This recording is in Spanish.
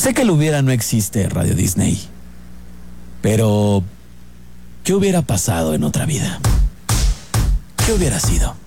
Sé que el hubiera no existe, Radio Disney. Pero, ¿qué hubiera pasado en otra vida? ¿Qué hubiera sido?